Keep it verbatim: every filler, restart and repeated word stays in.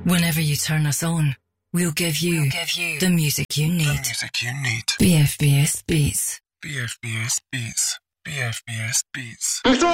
Whenever you turn us on, we'll give you, we'll give you the music you need. The music you need. B F B S Beats. B F B S Beats. B F B S Beats. Before